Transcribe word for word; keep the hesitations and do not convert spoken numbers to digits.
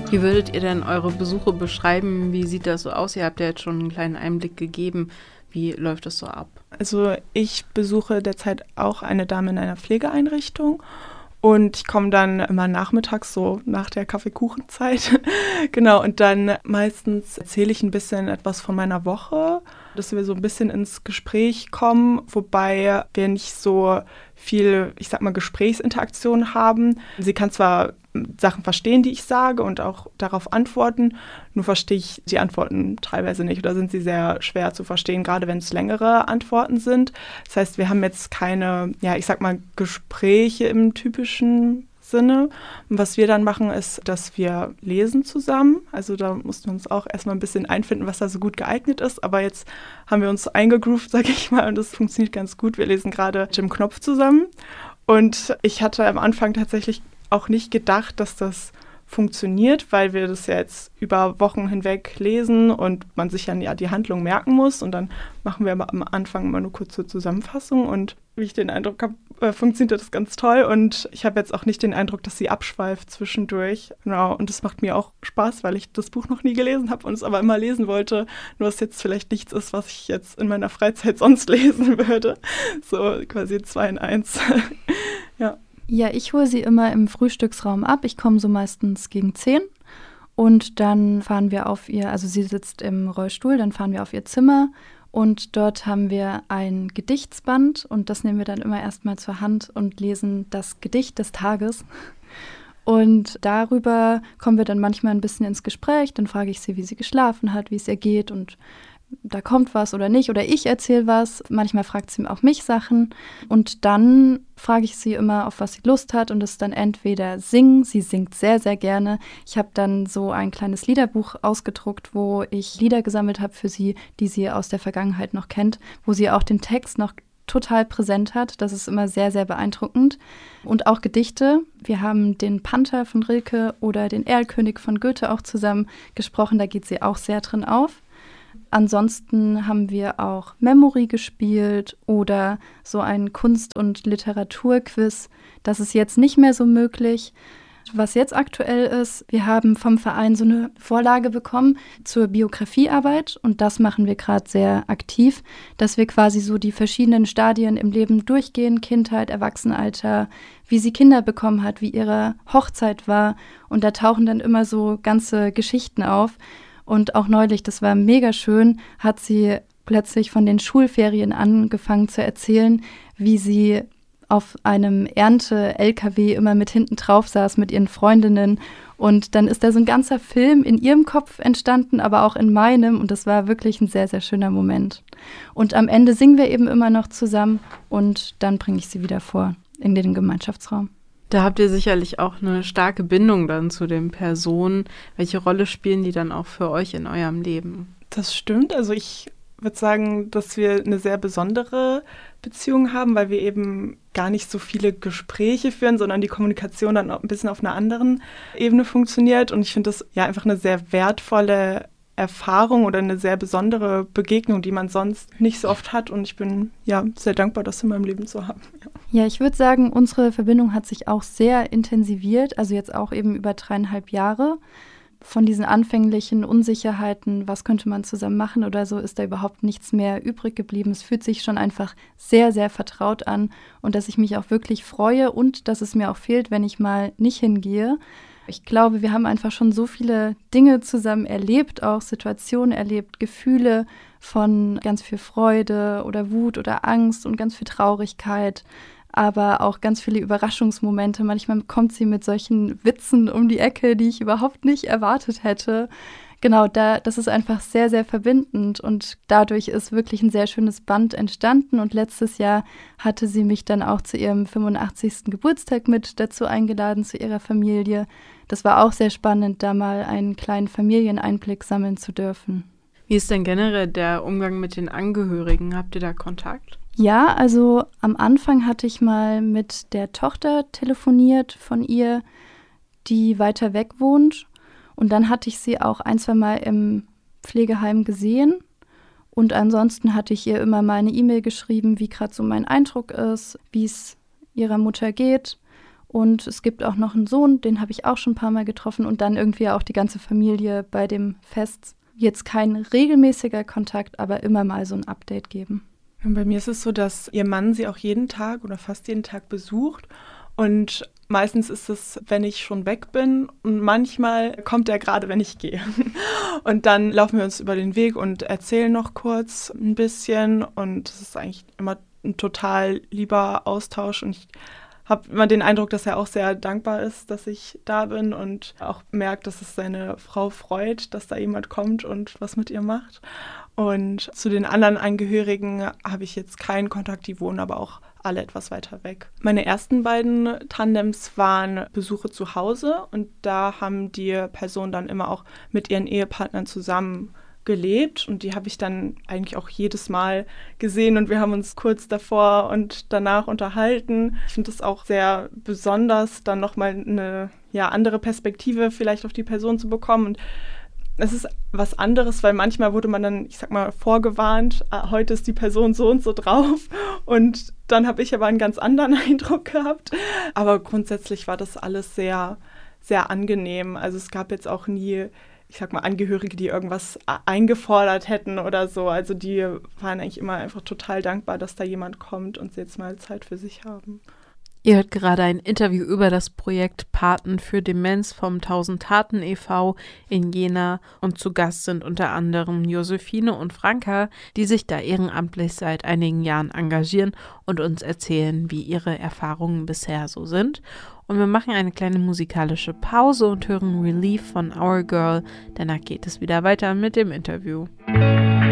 Wie würdet ihr denn eure Besuche beschreiben? Wie sieht das so aus? Ihr habt ja jetzt schon einen kleinen Einblick gegeben. Wie läuft das so ab? Also ich besuche derzeit auch eine Dame in einer Pflegeeinrichtung und ich komme dann immer nachmittags, so nach der Kaffeekuchenzeit. Genau, und dann meistens erzähle ich ein bisschen etwas von meiner Woche, dass wir so ein bisschen ins Gespräch kommen, wobei wir nicht so viel, ich sag mal, Gesprächsinteraktion haben. Sie kann zwar Sachen verstehen, die ich sage und auch darauf antworten, nur verstehe ich die Antworten teilweise nicht oder sind sie sehr schwer zu verstehen, gerade wenn es längere Antworten sind. Das heißt, wir haben jetzt keine, ja, ich sag mal, Gespräche im typischen Sinne. Und was wir dann machen, ist, dass wir lesen zusammen. Also da mussten wir uns auch erstmal ein bisschen einfinden, was da so gut geeignet ist. Aber jetzt haben wir uns eingegroovt, sage ich mal, und das funktioniert ganz gut. Wir lesen gerade Jim Knopf zusammen. Und ich hatte am Anfang tatsächlich auch nicht gedacht, dass das funktioniert, weil wir das ja jetzt über Wochen hinweg lesen und man sich dann ja die Handlung merken muss. Und dann machen wir am Anfang immer eine kurze Zusammenfassung. Und wie ich den Eindruck habe, äh, funktioniert das ganz toll. Und ich habe jetzt auch nicht den Eindruck, dass sie abschweift zwischendurch. Genau. Und das macht mir auch Spaß, weil ich das Buch noch nie gelesen habe und es aber immer lesen wollte. Nur dass jetzt vielleicht nichts ist, was ich jetzt in meiner Freizeit sonst lesen würde. So quasi zwei in eins. Ja. Ja, ich hole sie immer im Frühstücksraum ab. Ich komme so meistens gegen zehn und dann fahren wir auf ihr, also sie sitzt im Rollstuhl, dann fahren wir auf ihr Zimmer und dort haben wir ein Gedichtsband und das nehmen wir dann immer erstmal zur Hand und lesen das Gedicht des Tages. Und darüber kommen wir dann manchmal ein bisschen ins Gespräch, dann frage ich sie, wie sie geschlafen hat, wie es ihr geht und da kommt was oder nicht oder ich erzähle was. Manchmal fragt sie auch mich Sachen und dann frage ich sie immer, auf was sie Lust hat und es ist dann entweder singen, sie singt sehr, sehr gerne. Ich habe dann so ein kleines Liederbuch ausgedruckt, wo ich Lieder gesammelt habe für sie, die sie aus der Vergangenheit noch kennt, wo sie auch den Text noch total präsent hat. Das ist immer sehr, sehr beeindruckend. Und auch Gedichte. Wir haben den Panther von Rilke oder den Erlkönig von Goethe auch zusammen gesprochen, da geht sie auch sehr drin auf. Ansonsten haben wir auch Memory gespielt oder so ein Kunst- und Literaturquiz. Das ist jetzt nicht mehr so möglich. Was jetzt aktuell ist, wir haben vom Verein so eine Vorlage bekommen zur Biografiearbeit und das machen wir gerade sehr aktiv, dass wir quasi so die verschiedenen Stadien im Leben durchgehen, Kindheit, Erwachsenenalter, wie sie Kinder bekommen hat, wie ihre Hochzeit war und da tauchen dann immer so ganze Geschichten auf. Und auch neulich, das war mega schön, hat sie plötzlich von den Schulferien angefangen zu erzählen, wie sie auf einem Ernte-L K W immer mit hinten drauf saß mit ihren Freundinnen. Und dann ist da so ein ganzer Film in ihrem Kopf entstanden, aber auch in meinem. Und das war wirklich ein sehr, sehr schöner Moment. Und am Ende singen wir eben immer noch zusammen und dann bringe ich sie wieder vor in den Gemeinschaftsraum. Da habt ihr sicherlich auch eine starke Bindung dann zu den Personen. Welche Rolle spielen die dann auch für euch in eurem Leben? Das stimmt. Also ich würde sagen, dass wir eine sehr besondere Beziehung haben, weil wir eben gar nicht so viele Gespräche führen, sondern die Kommunikation dann auch ein bisschen auf einer anderen Ebene funktioniert. Und ich finde das ja einfach eine sehr wertvolle Erfahrung oder eine sehr besondere Begegnung, die man sonst nicht so oft hat. Und ich bin ja sehr dankbar, das in meinem Leben zu haben. Ja. Ja, ich würde sagen, unsere Verbindung hat sich auch sehr intensiviert, also jetzt auch eben über dreieinhalb Jahre. Von diesen anfänglichen Unsicherheiten, was könnte man zusammen machen oder so, ist da überhaupt nichts mehr übrig geblieben. Es fühlt sich schon einfach sehr, sehr vertraut an und dass ich mich auch wirklich freue und dass es mir auch fehlt, wenn ich mal nicht hingehe. Ich glaube, wir haben einfach schon so viele Dinge zusammen erlebt, auch Situationen erlebt, Gefühle von ganz viel Freude oder Wut oder Angst und ganz viel Traurigkeit, aber auch ganz viele Überraschungsmomente. Manchmal kommt sie mit solchen Witzen um die Ecke, die ich überhaupt nicht erwartet hätte. Genau, da, das ist einfach sehr, sehr verbindend und dadurch ist wirklich ein sehr schönes Band entstanden und letztes Jahr hatte sie mich dann auch zu ihrem fünfundachtzigsten Geburtstag mit dazu eingeladen, zu ihrer Familie. Das war auch sehr spannend, da mal einen kleinen Familieneinblick sammeln zu dürfen. Wie ist denn generell der Umgang mit den Angehörigen? Habt ihr da Kontakt? Ja, also am Anfang hatte ich mal mit der Tochter telefoniert von ihr, die weiter weg wohnt. Und dann hatte ich sie auch ein, zwei Mal im Pflegeheim gesehen. Und ansonsten hatte ich ihr immer mal eine E-Mail geschrieben, wie gerade so mein Eindruck ist, wie es ihrer Mutter geht. Und es gibt auch noch einen Sohn, den habe ich auch schon ein paar Mal getroffen und dann irgendwie auch die ganze Familie bei dem Fest. Jetzt kein regelmäßiger Kontakt, aber immer mal so ein Update geben. Und bei mir ist es so, dass ihr Mann sie auch jeden Tag oder fast jeden Tag besucht. Und meistens ist es, wenn ich schon weg bin, und manchmal kommt er gerade, wenn ich gehe. Und dann laufen wir uns über den Weg und erzählen noch kurz ein bisschen. Und es ist eigentlich immer ein total lieber Austausch. Und ich habe immer den Eindruck, dass er auch sehr dankbar ist, dass ich da bin und auch merkt, dass es seine Frau freut, dass da jemand kommt und was mit ihr macht. Und zu den anderen Angehörigen habe ich jetzt keinen Kontakt, die wohnen aber auch alle etwas weiter weg. Meine ersten beiden Tandems waren Besuche zu Hause und da haben die Personen dann immer auch mit ihren Ehepartnern zusammen gelebt und die habe ich dann eigentlich auch jedes Mal gesehen und wir haben uns kurz davor und danach unterhalten. Ich finde es auch sehr besonders, dann nochmal eine ja, andere Perspektive vielleicht auf die Person zu bekommen und es ist was anderes, weil manchmal wurde man dann, ich sag mal, vorgewarnt, ah, heute ist die Person so und so drauf und dann habe ich aber einen ganz anderen Eindruck gehabt. Aber grundsätzlich war das alles sehr, sehr angenehm. Also es gab jetzt auch nie, ich sag mal, Angehörige, die irgendwas eingefordert hätten oder so. Also die waren eigentlich immer einfach total dankbar, dass da jemand kommt und sie jetzt mal Zeit für sich haben. Ihr hört gerade ein Interview über das Projekt Paten für Demenz vom tausend Taten e V in Jena und zu Gast sind unter anderem Josephine und Franka, die sich da ehrenamtlich seit einigen Jahren engagieren und uns erzählen, wie ihre Erfahrungen bisher so sind. Und wir machen eine kleine musikalische Pause und hören Relief von Our Girl, danach geht es wieder weiter mit dem Interview.